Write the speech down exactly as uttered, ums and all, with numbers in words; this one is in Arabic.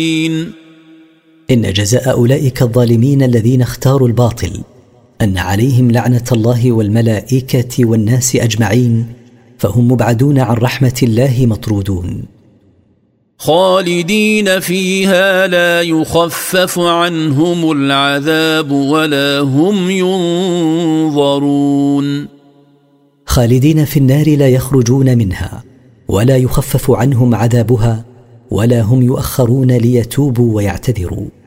إن جزاء أولئك الظالمين الذين اختاروا الباطل أن عليهم لعنة الله والملائكة والناس أجمعين، فهم مبعدون عن رحمة الله مطرودون. خالدين فيها لا يخفف عنهم العذاب ولا هم ينظرون. خالدين في النار لا يخرجون منها ولا يخفف عنهم عذابها ولا هم يؤخرون ليتوبوا ويعتذروا.